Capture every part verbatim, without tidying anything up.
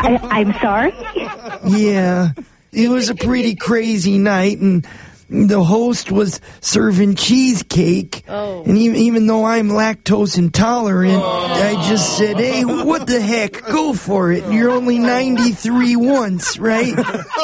I, I'm sorry? Yeah, it was a pretty crazy night, and the host was serving cheesecake. Oh. And even, even though I'm lactose intolerant, oh. I just said, hey, what the heck, go for it. You're only ninety-three once, right?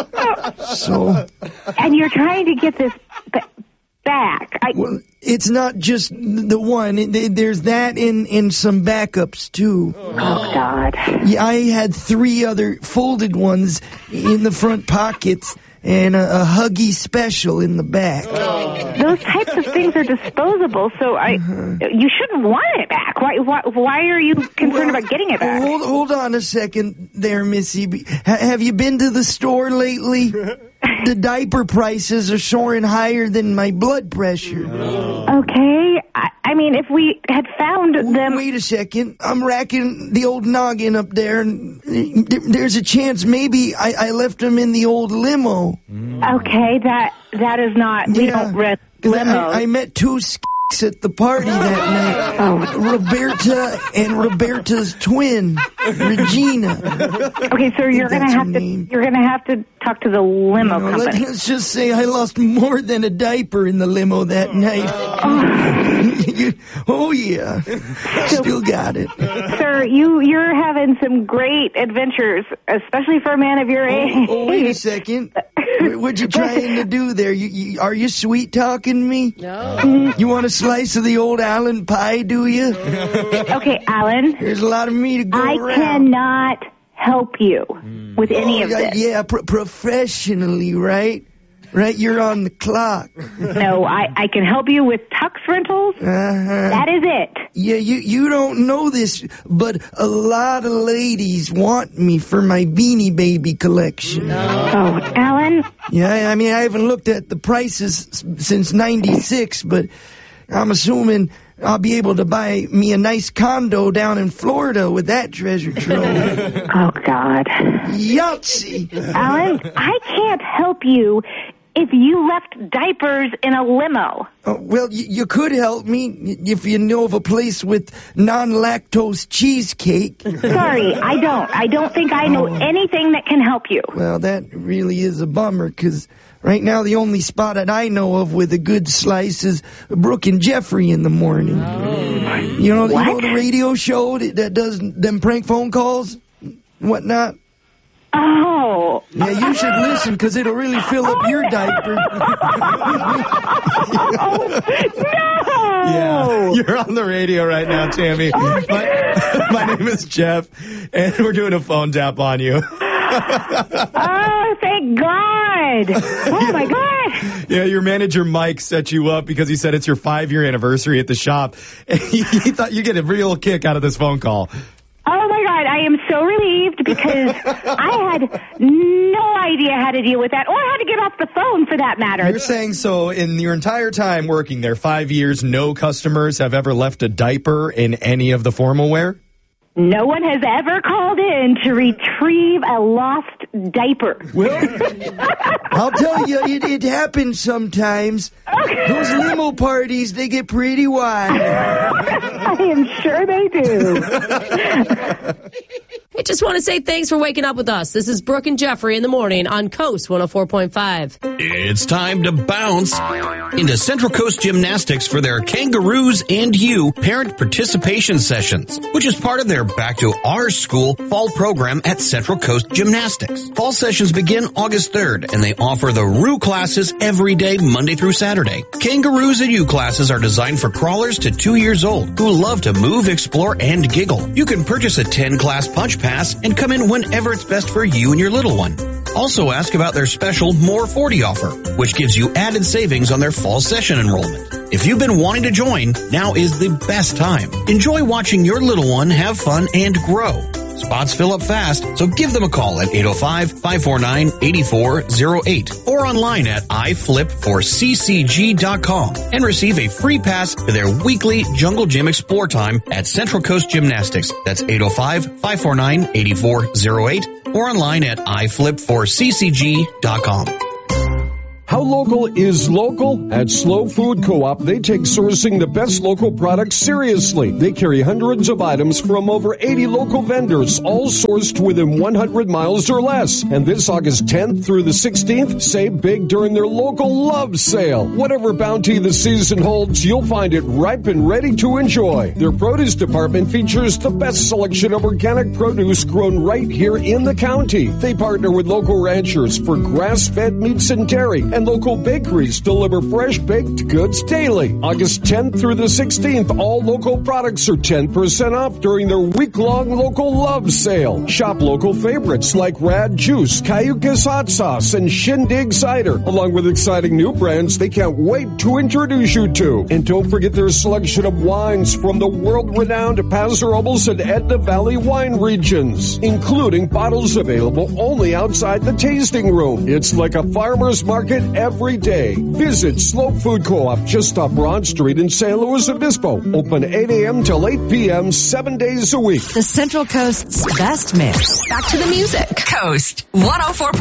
So. And you're trying to get this b- back. I... Well, it's not just the one. There's that and, and some backups, too. Oh, God. Yeah, I had three other folded ones in the front pockets and a, a Huggy special in the back. Those types of things are disposable, so I uh-huh. you shouldn't want it back. Why why, why are you concerned well, about getting it back? Hold, hold on a second there, Missy. Ha- have you been to the store lately? The diaper prices are soaring higher than my blood pressure. Okay. I, I mean, if we had found them... Wait a second. I'm racking the old noggin up there, and there's a chance maybe I, I left them in the old limo. Okay, that that is not... We yeah. don't rent limos. I, I met two s***s at the party that night. Oh. Roberta and Roberta's twin, Regina. Okay, so you're gonna have to name. you're gonna have to talk to the limo you know, company. Let's just say I lost more than a diaper in the limo that night. Oh, oh yeah, so, still got it. Sir, you you're having some great adventures, especially for a man of your age. Oh, oh wait a second. What you trying to do there? You, you, are you sweet talking me? No. You want a slice of the old Allen pie, do you? Okay, Alan. There's a lot of me to go I around. cannot help you mm. with any oh, of this. Yeah, pro- professionally, right? Right, you're on the clock. No, I, I can help you with tux rentals. Uh-huh. That is it. Yeah, you, you don't know this, but a lot of ladies want me for my Beanie Baby collection. No. Oh, Alan? Yeah, I mean, I haven't looked at the prices since ninety-six, but I'm assuming I'll be able to buy me a nice condo down in Florida with that treasure trove. Oh, God. Yahtzee! Alan, I can't help you if you left diapers in a limo. Oh, well, you, you could help me if you know of a place with non-lactose cheesecake. Sorry, I don't. I don't think I know anything that can help you. Well, that really is a bummer, because right now the only spot that I know of with a good slice is Brooke and Jeffrey in the morning. Oh. You know, what? you know the radio show that, that does them prank phone calls and whatnot? Oh. Yeah, you should listen, because it'll really fill up oh, your no. diaper. Oh, no! Yeah, you're on the radio right now, Tammy. Oh, my, my name is Jeff, and we're doing a phone tap on you. Oh, thank God. Oh, my God. Yeah, your manager, Mike, set you up because he said it's your five-year anniversary at the shop, and he, he thought you'd get a real kick out of this phone call. Oh, my God, I am so relieved because I had no idea how to deal with that or how to get off the phone, for that matter. You're saying so in your entire time working there, five years, no customers have ever left a diaper in any of the formal wear? No one has ever called in to retrieve a lost diaper. Well, I'll tell you, it, it happens sometimes. Okay. Those limo parties, they get pretty wild. I am sure they do. I just want to say thanks for waking up with us. This is Brooke and Jeffrey in the morning on Coast one oh four point five. It's time to bounce into Central Coast Gymnastics for their Kangaroos and You parent participation sessions, which is part of their Back to Our School fall program at Central Coast Gymnastics. Fall sessions begin August third, and they offer the R U classes every day, Monday through Saturday. Kangaroos and You classes are designed for crawlers to two years old who love to move, explore, and giggle. You can purchase a ten-class punch pass and come in whenever it's best for you and your little one. Also ask about their special More forty offer, which gives you added savings on their fall session enrollment. If you've been wanting to join, now is the best time. Enjoy watching your little one have fun and grow. Spots fill up fast, so give them a call at eight oh five, five four nine, eight four oh eight or online at i flip for c c g dot com and receive a free pass to their weekly Jungle Gym Explore time at Central Coast Gymnastics. That's eight oh five, five four nine, eight four oh eight or online at i flip for c c g dot com. How local is local? At Slow Food Co-op, they take sourcing the best local products seriously. They carry hundreds of items from over eighty local vendors, all sourced within one hundred miles or less. And this August tenth through the sixteenth, save big during their local love sale. Whatever bounty the season holds, you'll find it ripe and ready to enjoy. Their produce department features the best selection of organic produce grown right here in the county. They partner with local ranchers for grass-fed meats and dairy, and local bakeries deliver fresh baked goods daily. August tenth through the sixteenth, all local products are ten percent off during their week-long local love sale. Shop local favorites like Rad Juice, Cayucas Hot Sauce, and Shindig Cider, along with exciting new brands they can't wait to introduce you to. And don't forget their selection of wines from the world-renowned Paso Robles and Edna Valley wine regions, including bottles available only outside the tasting room. It's like a farmer's market every day. Visit Slow Food Co-op just off Broad Street in San Luis Obispo. Open eight a.m. till eight p.m. seven days a week. The Central Coast's best mix. Back to the music. Coast one oh four.